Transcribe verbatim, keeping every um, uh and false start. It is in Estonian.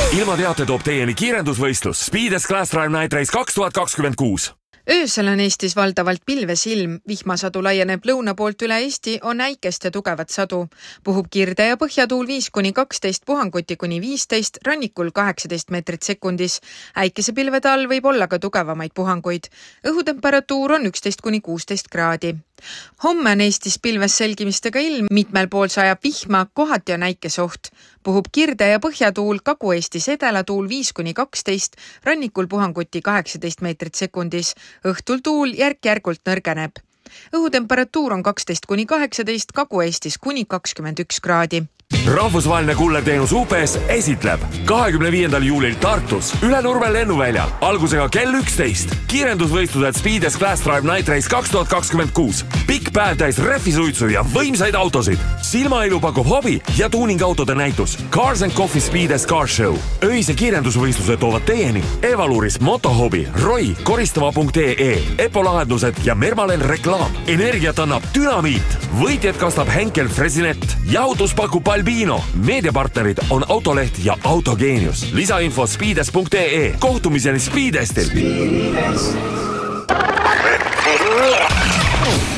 Ilma teate toob teieni kiirendusvõistlus Speedes Class Drive Night Race kaks tuhat kakskümmend kuus. Öösel on Eestis valdavalt pilvesilm, vihmasadu laieneb lõuna poolt üle Eesti, on äikest ja tugevat sadu. Puhub kirde ja põhjatuul viis kuni kaksteist, puhanguti kuni viisteist, rannikul kaheksateist meetrit sekundis. Äikese pilvede all võib olla ka tugevamaid puhanguid. Õhutemperatuur on üksteist kuni kuusteist kraadi. Homme on Eestis pilves selgimistega ilm, mitmel pool sajab vihma, kohati on äikesoht. Puhub kirde ja põhjatuul, Kagu-Eestis edelatuul viis kuni kaksteist, rannikul puhanguti kaheksateist meetrit sekundis. Õhtul tuul järk-järgult nõrgeneb. Õhutemperatuur on kaksteist kuni kaheksateist, Kagu-Eestis kuni kakskümmend üks kraadi. Rahvusvaheline kullerteenus U P S esitleb kahekümne viiendal juulil Tartus üle Nurme lennuväljal algusega kell üksteist. Kiirendusvõistlused Speedes Class Drive Night Race kaks tuhat kakskümmend kuus. Pikk päev täis rehvisuitsu ja võimsaid autosid. Silmailu pakub hobi ja tuuningautode näitus. Cars and Coffee Speedes Car Show. Öise kiirendusvõistluse toovad teieni Evaluris, Motohobi, Roi, koristama punkt ee, Epo lahendused ja Mermalen reklaam. Energiat annab Dynamiit. Võitjad kastab Henkel Fresinet. Jahutus pakub Albino. Meediapartnerid on Autoleht ja Autogeenius. Lisainfo speedes punkt ee. Kohtumiseni Speedestil.